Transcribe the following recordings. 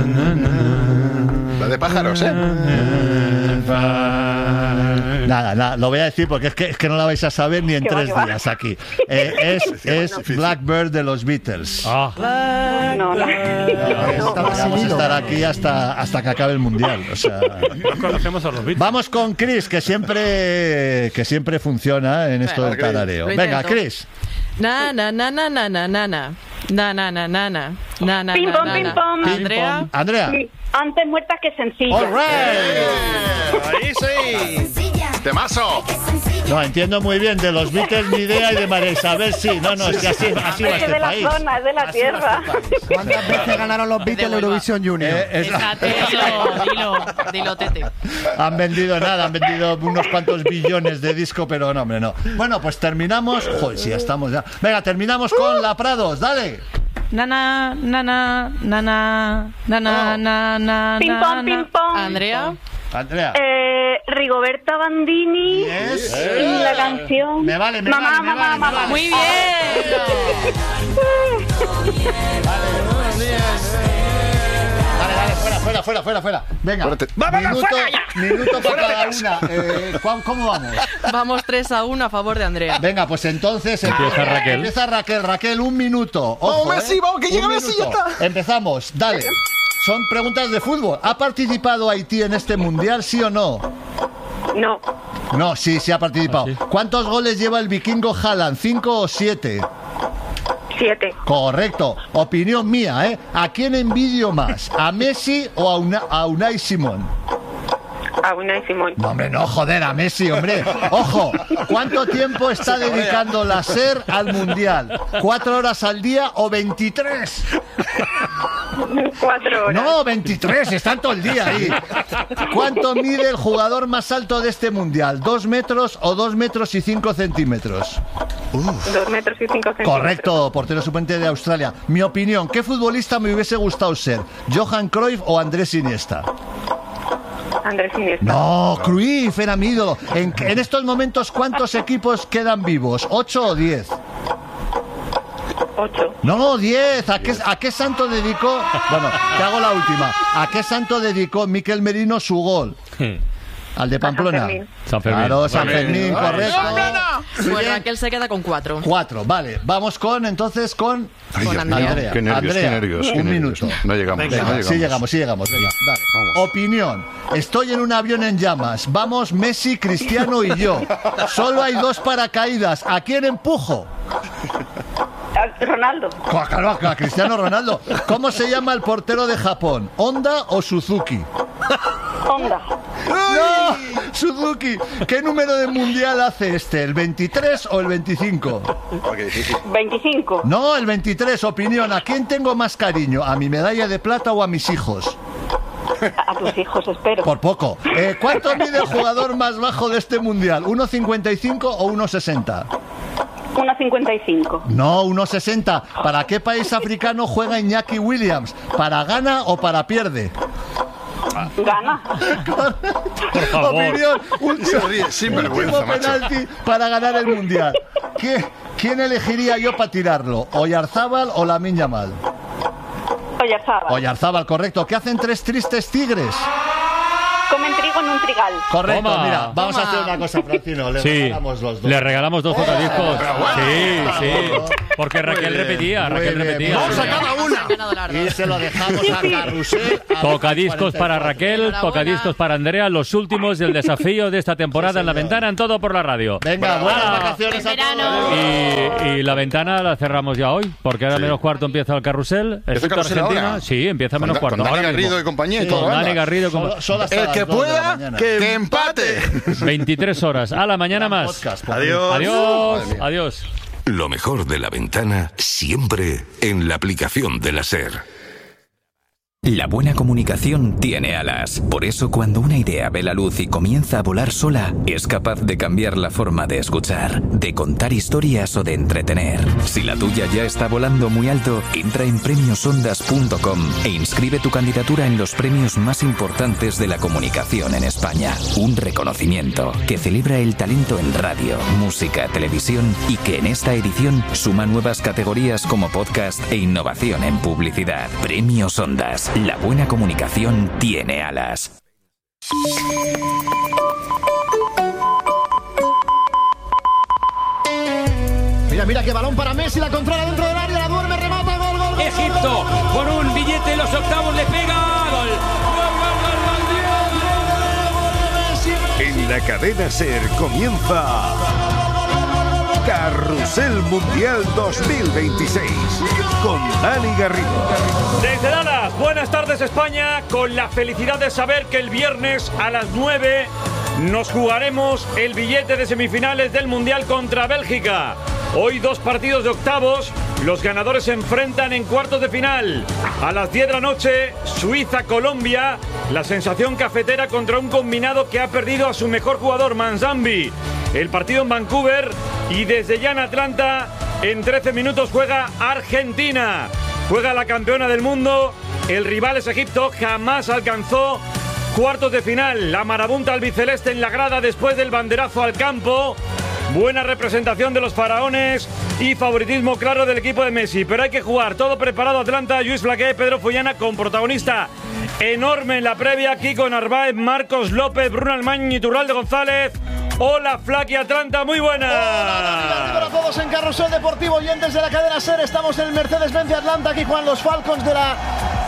La de pájaros, ¿eh? Nada, lo voy a decir porque es que no la vais a saber ni en 3 días aquí. Es Blackbird de los Beatles. No. Vamos a estar aquí hasta que acabe el Mundial. O sea, no conocemos a los Beatles. Vamos con Chris, que siempre funciona en esto del tarareo. Venga, Chris. Na na na na na na na na na na na na na na na. Pim pom, pim pom. Andrea. Sí. Antes muerta que sencilla. All right. Ahí sí. ¡Temazo! No, entiendo muy bien de los Beatles ni idea y de María Isabel sí. No, es que así va este de la país. zona, es de la tierra. ¿Cuántas veces ganaron los Beatles el Eurovision Junior? Dilo, Tete. Han vendido unos cuantos billones de disco, pero no, hombre, no. Bueno, pues terminamos. Joder, sí, ya estamos ya. Venga, terminamos con la Prados, dale. Nana, nana, nana, nana, nana, Pim pom, pim pom. Andrea. Rigoberta Bandini. Yes. Y la canción. Me vale. Mamá. Muy bien. Dale, fuera. Venga, minuto para cada una. ¿Cómo vamos? Vamos 3-1 a favor de Andrea. Venga, pues entonces empieza Raquel. Raquel, 1 minuto. Ojo, Messi, vamos, que llega Messi, ya está. Empezamos, dale. Son preguntas de fútbol. ¿Ha participado Haití en este mundial, sí o no? No. No, sí ha participado. Sí. ¿Cuántos goles lleva el vikingo Haaland? ¿5 o 7? 7. Correcto. Opinión mía, ¿eh? ¿A quién envidio más? ¿A Messi o a Unai Simón? A Unai Simón. No, hombre, no, joder, a Messi, hombre. Ojo, ¿cuánto tiempo está dedicando la SER al Mundial? ¿4 horas al día o 23? 4 horas. No, 23, están todo el día ahí. ¿Cuánto mide el jugador más alto de este Mundial? ¿2 metros o 2 metros y 5 centímetros? 2 metros y 5 centímetros. Correcto, portero suplente de Australia. Mi opinión, ¿qué futbolista me hubiese gustado ser? ¿Johan Cruyff o Andrés Iniesta? Andrés Iniesta. No, Cruyff era mi ídolo. En estos momentos, ¿cuántos equipos quedan vivos? ¿8 o 10? 8. No, 10. ¿A qué santo dedicó? Bueno, te hago la última. ¿A qué santo dedicó Miquel Merino su gol? Al de Pamplona. San Fermín. Claro, San Fermín, correcto. Pues Raquel se queda con 4. 4, vale. Vamos con Andrea. Qué nervios. Un minuto. No llegamos. Sí llegamos. Venga, dale. Vamos. Opinión. Estoy en un avión en llamas. Vamos Messi, Cristiano y yo. Solo hay 2 paracaídas. ¿A quién empujo? Ronaldo. Claro, a Cristiano Ronaldo. ¿Cómo se llama el portero de Japón? ¿Honda o Suzuki? Honda. ¡No! Suzuki. ¿Qué número de mundial hace este? ¿El 23 o el 25? 25. No, el 23. Opinión. ¿A quién tengo más cariño? ¿A mi medalla de plata o a mis hijos? A tus hijos, espero. Por poco. ¿Cuánto mide el jugador más bajo de este mundial? ¿1,55 o 1,60? 1,55. No, 1,60. ¿Para qué país africano juega Iñaki Williams? ¿Para gana o para pierde? Gana. Por favor. Opinión. Sin vergüenza, Último macho. penalti para ganar el mundial. ¿Quién elegiría yo para tirarlo? ¿Oyarzábal o Lamine Yamal? Oyarzábal, correcto. ¿Qué hacen 3 tristes tigres? Comen trigo en un trigal. Correcto, Toma. mira, vamos a hacer una cosa, Francino. Le regalamos los 2. Le regalamos 2 tocadiscos. Sí. Porque Raquel repetía. Vamos a cada una. Y se lo dejamos a Carrusel. Tocadiscos para Raquel, Enhorabuena. tocadiscos para Andrea, los últimos del desafío de esta temporada en La Ventana, en Todo por la Radio. Venga, buenas vacaciones a todos. Y la ventana la cerramos ya hoy, porque ahora menos cuarto empieza el carrusel. ¿Empieza el carrusel Argentina. ahora? Sí, empieza menos cuarto. Con Dani ahora Garrido mismo. y compañía y Con todo. Dani Garrido y Solo hasta El las que 2 de la pueda, mañana. que empate. 23 horas. A la mañana más. Podcast, por Adiós. Adiós. Madre mía. Adiós. Lo mejor de La Ventana siempre en la aplicación de la SER. La buena comunicación tiene alas. Por eso, cuando una idea ve la luz y comienza a volar sola, es capaz de cambiar la forma de escuchar, de contar historias o de entretener. Si la tuya ya está volando muy alto, entra en premiosondas.com e inscribe tu candidatura en los premios más importantes de la comunicación en España. Un reconocimiento que celebra el talento en radio, música, televisión y que en esta edición suma nuevas categorías como podcast e innovación en publicidad. Premios Ondas. La buena comunicación tiene alas. Mira qué balón para Messi, la controla dentro del área, la duerme, remata, gol, gol, gol. Egipto, con un billete en los octavos, le pega, gol. En la cadena SER comienza Carrusel Mundial 2026 con Dani Garrido. Desde Dallas, buenas tardes España, con la felicidad de saber que el viernes a las 9 nos jugaremos el billete de semifinales del Mundial contra Bélgica. Hoy 2 partidos de octavos, los ganadores se enfrentan en cuartos de final. A las 10 de la noche, Suiza-Colombia, la sensación cafetera contra un combinado que ha perdido a su mejor jugador, Manzambi. El partido en Vancouver y desde ya en Atlanta, en 13 minutos juega Argentina. Juega la campeona del mundo, el rival es Egipto, jamás alcanzó cuartos de final. La marabunta albiceleste en la grada después del banderazo al campo. Buena representación de los faraones y favoritismo claro del equipo de Messi. Pero hay que jugar, todo preparado Atlanta, Lluís Flaqué, Pedro Follana con protagonista enorme en la previa, Kiko Narváez, Marcos López, Bruno Almañ y Iturralde González. Hola Flaqui Atlanta, muy buena. Hola a todos en Carrusel Deportivo, oyentes de la cadena SER. Estamos en el Mercedes-Benz de Atlanta, aquí juegan los Falcons de la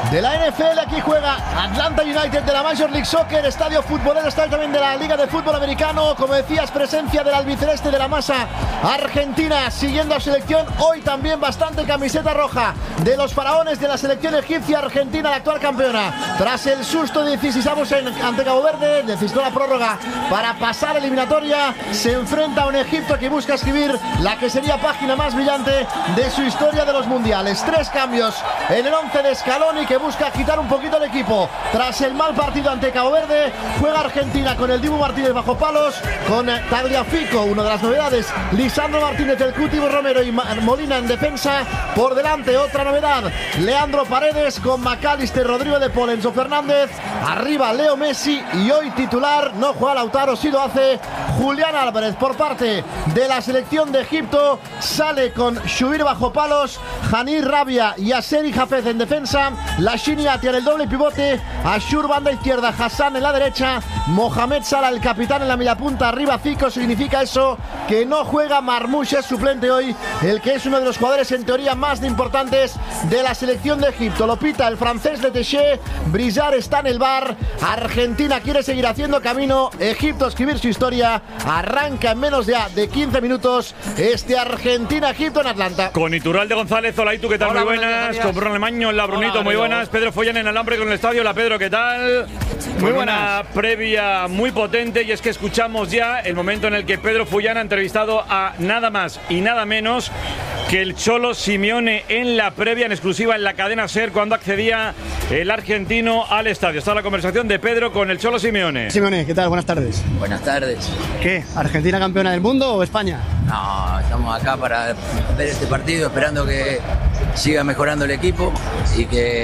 NFL, aquí juega Atlanta United de la Major League Soccer, estadio futbolero, estadio también de la Liga de Fútbol Americano. Como decías, presencia del albiceleste de la masa argentina siguiendo a selección. Hoy también bastante camiseta roja de los faraones de la selección egipcia. Argentina, la actual campeona, tras el susto de 16avos ante Cabo Verde, necesitó la prórroga para pasar eliminatoria. Se enfrenta a un Egipto que busca escribir la que sería página más brillante de su historia de los mundiales. 3 cambios en el 11 de Scaloni, que busca agitar un poquito el equipo tras el mal partido ante Cabo Verde. Juega Argentina con el Dibu Martínez bajo palos, con Tagliafico, una de las novedades, Lisandro Martínez, el Cuti Romero y Molina en defensa. Por delante otra novedad, Leandro Paredes con McAllister, Rodrigo de Paul, Enzo Fernández. Arriba Leo Messi y hoy titular, no juega Lautaro, sí lo hace Julián Álvarez. Por parte de la selección de Egipto sale con Shubir bajo palos, Hanir Rabia y Aseri Hafez en defensa, Lashini Atia en el doble pivote, Ashur banda izquierda, Hassan en la derecha, Mohamed Salah el capitán en la media punta. Arriba Fico, significa eso que no juega Marmoush, es suplente hoy, el que es uno de los jugadores en teoría más importantes de la selección de Egipto. Lo pita el francés Letéché, Brizard está en el bar. Argentina quiere seguir haciendo camino, Egipto escribir su historia. Arranca en menos de 15 minutos este Argentina-Egipto en Atlanta. Con Iturralde González, hola, ¿y tú qué tal? Hola, muy buenas. Con Bruno Almaño, hola Brunito, Hola, muy buenas. Pedro Follana en el alambre con el estadio, hola Pedro, ¿qué tal? Muy buena. Una previa muy potente, y es que escuchamos ya el momento en el que Pedro Follana ha entrevistado a nada más y nada menos que el Cholo Simeone en la previa, en exclusiva en la cadena SER, cuando accedía el argentino al estadio. Está la conversación de Pedro con el Cholo Simeone. Simeone, ¿qué tal? Buenas tardes. Buenas tardes. ¿Qué? ¿Argentina campeona del mundo o España? No, estamos acá para ver este partido, esperando que siga mejorando el equipo y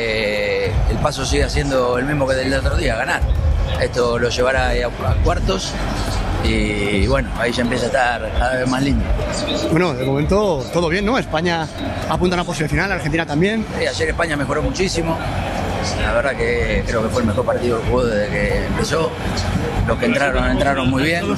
que el paso siga siendo el mismo que del otro día, ganar. Esto lo llevará a cuartos y bueno, ahí ya empieza a estar cada vez más lindo. Bueno, de momento todo bien, ¿no? España apunta a una posible final, Argentina también. Sí, ayer España mejoró muchísimo. La verdad que creo que fue el mejor partido que jugó desde que empezó. Los que entraron muy bien.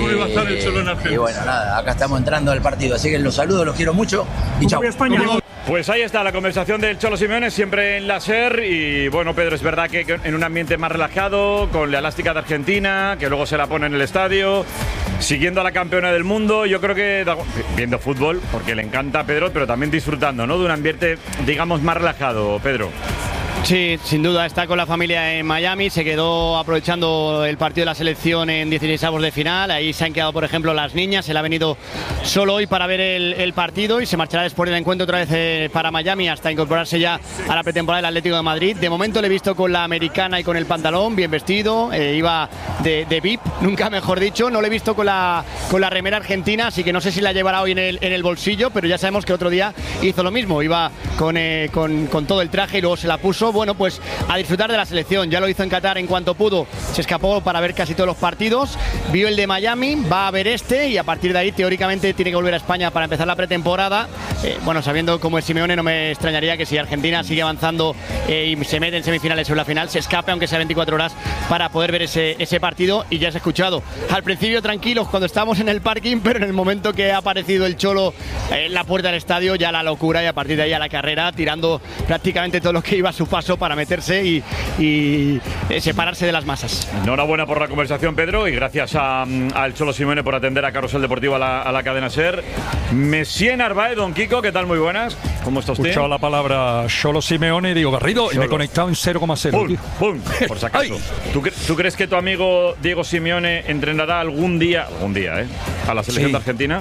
Y bueno, nada, acá estamos entrando al partido. Así que los saludo, los quiero mucho y chao. Pues ahí está la conversación del Cholo Simeone, siempre en la SER. Y bueno, Pedro, es verdad que en un ambiente más relajado, con la elástica de Argentina, que luego se la pone en el estadio, siguiendo a la campeona del mundo. Yo creo que viendo fútbol, porque le encanta a Pedro, pero también disfrutando, ¿no?, de un ambiente, digamos, más relajado, Pedro. Sí, sin duda, está con la familia en Miami, se quedó aprovechando el partido de la selección en 16avos de final, ahí se han quedado, por ejemplo, las niñas, él ha venido solo hoy para ver el partido y se marchará después del encuentro otra vez para Miami hasta incorporarse ya a la pretemporada del Atlético de Madrid. De momento le he visto con la americana y con el pantalón, bien vestido, iba de VIP, nunca mejor dicho, no le he visto con la remera argentina, así que no sé si la llevará hoy en el bolsillo, pero ya sabemos que otro día hizo lo mismo, iba con todo el traje y luego se la puso. caso, bueno, pues a disfrutar de la selección. Ya lo hizo en Qatar en cuanto pudo, se escapó para ver casi todos los partidos, vio el de Miami, va a ver este y a partir de ahí teóricamente tiene que volver a España para empezar la pretemporada. Bueno, sabiendo cómo es Simeone, no me extrañaría que si Argentina sigue avanzando y se mete en semifinales o en la final, se escape aunque sea 24 horas para poder ver ese partido. Y ya has escuchado, al principio tranquilos cuando estábamos en el parking, pero en el momento que ha aparecido el Cholo en la puerta del estadio, ya la locura y a partir de ahí a la carrera, tirando prácticamente todo lo que iba a su paso para meterse y separarse de las masas. Enhorabuena por la conversación, Pedro, y gracias al Cholo Simeone por atender a Carrusel Deportivo a la cadena SER. Messi Narváez, don Kiko, ¿qué tal? Muy buenas. ¿Cómo está usted? He escuchado la palabra Cholo Simeone y digo Garrido, Cholo. Y me he conectado en 0,0. ¡Pum! ¡Pum! Por si acaso. ¿Tú crees que tu amigo Diego Simeone entrenará algún día, a la selección de Argentina?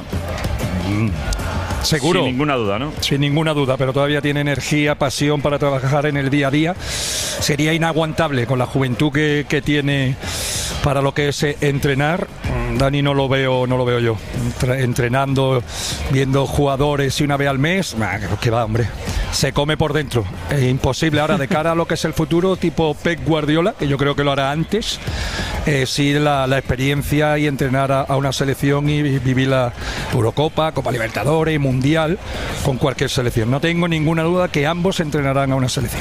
Seguro. Sin ninguna duda, ¿no? Sin ninguna duda, pero todavía tiene energía, pasión para trabajar en el día a día. Sería inaguantable con la juventud que tiene para lo que es entrenar. Dani no lo veo yo. Entrenando, viendo jugadores y una vez al mes, que va, hombre. Se come por dentro. Es imposible ahora de cara a lo que es el futuro, tipo Pep Guardiola, que yo creo que lo hará antes. Sí, la experiencia y entrenar a una selección y vivir la Eurocopa, Copa Libertadores, Mundial, con cualquier selección. No tengo ninguna duda que ambos entrenarán a una selección.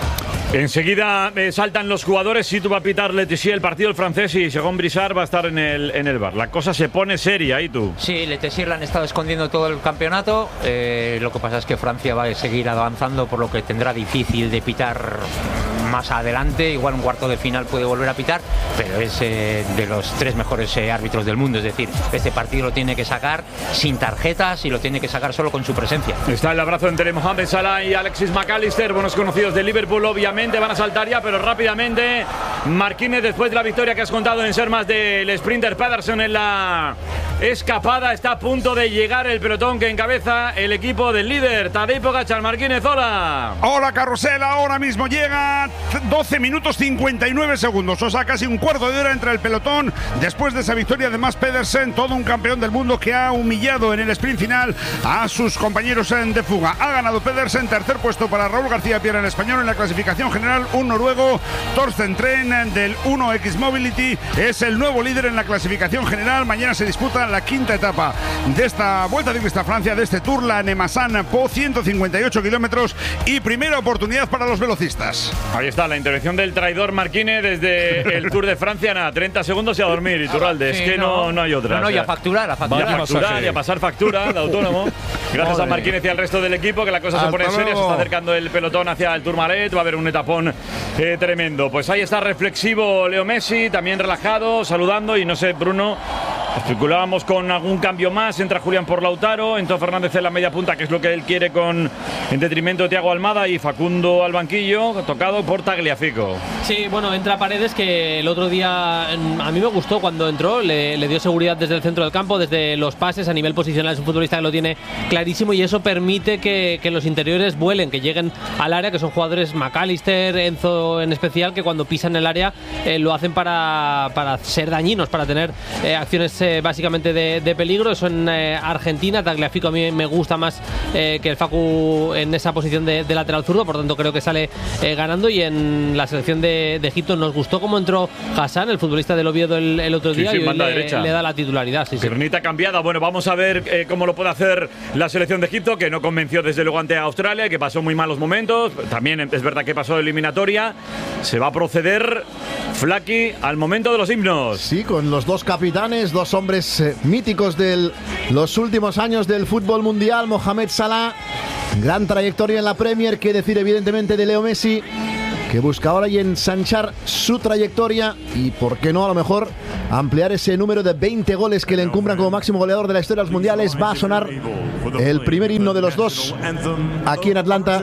Enseguida saltan los jugadores. Si tú va a pitar Letizier el partido del francés y Segón Brissard va a estar en el bar. La cosa se pone seria ahí, tú. Sí, Letizier la han estado escondiendo todo el campeonato. Lo que pasa es que Francia va a seguir avanzando, por lo que tendrá difícil de pitar más adelante. Igual un cuarto de final puede volver a pitar, pero es de los 3 mejores árbitros del mundo. Es decir, este partido lo tiene que sacar sin tarjetas y lo tiene que sacar solo con su presencia. Está el abrazo entre Mohamed Salah y Alexis McAllister, buenos conocidos de Liverpool. Obviamente van a saltar ya, pero rápidamente Marquínez, después de la victoria que has contado en ser más del sprinter Pedersen en la escapada, está a punto de llegar el pelotón que encabeza el equipo del líder Tadej Pogačar. Marquínez, hola. Hola, Carrusel, ahora mismo llega 12 minutos 59 segundos, o sea, casi un cuarto de hora entre el pelotón después de esa victoria de Mads Pedersen, todo un campeón del mundo que ha humillado en el sprint final a sus compañeros de fuga. Ha ganado Pedersen, tercer puesto para Raúl García Piera, el español, en la clasificación general. Un noruego, Torsten Tren, del 1X Mobility, es el nuevo líder en la clasificación general. Mañana se disputa la quinta etapa de esta Vuelta Ciclista a Francia, de este Tour, la Nemasan-Po, 158 kilómetros y primera oportunidad para los velocistas. Ahí está la intervención del traidor Marquínez desde el Tour de Francia. Nada, 30 segundos y a dormir, Iturralde. Sí, es que no hay otra. No, y a facturar. Y a pasar factura de autónomo. Gracias a Marquínez y al resto del equipo, que la cosa se pone seria. Se está acercando el pelotón hacia el Tourmalet. Va a haber un etapón tremendo. Pues ahí está reflexivo Leo Messi, también relajado, saludando. Y no sé, Bruno, especulábamos con algún cambio más. Entra Julián por Lautaro, entró Fernández en la media punta, que es lo que él quiere, en detrimento de Thiago Almada, y Facundo al banquillo, tocado por Tagliafico. Sí, bueno, entra Paredes, que el otro día a mí me gustó cuando entró, le dio seguridad desde el centro del campo, desde los pases, a nivel posicional. Es un futbolista que lo tiene clarísimo y eso permite que los interiores vuelen, que lleguen al área, que son jugadores, McAllister, Enzo en especial, que cuando pisan el área lo hacen para ser dañinos, para tener acciones básicamente de peligro. Eso en Argentina, Tagliafico a mí me gusta más que el Facu en esa posición de lateral zurdo, por tanto creo que sale ganando. Y en la selección de Egipto nos gustó cómo entró Hassan, el futbolista del Oviedo, el otro día, y hoy le da la titularidad. Piernita cambiada. Bueno, vamos a ver cómo lo puede hacer la selección de Egipto, que no convenció desde luego ante Australia, que pasó muy malos momentos. También es verdad que pasó eliminatoria. Se va a proceder, Flaki, al momento de los himnos. Sí, con los dos capitanes, dos hombres míticos de los últimos años del fútbol mundial. Mohamed Salah, gran trayectoria en la Premier, que decir evidentemente de Leo Messi, que busca ahora y ensanchar su trayectoria y, por qué no, a lo mejor ampliar ese número de 20 goles que le encumbran como máximo goleador de la historia de los mundiales. Va a sonar el primer himno de los dos aquí en Atlanta,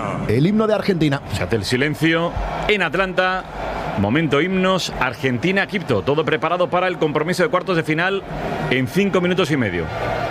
el himno de Argentina. Se hace el silencio en Atlanta. Momento himnos, Argentina-Egipto. Todo preparado para el compromiso de cuartos de final en 5 minutos y medio.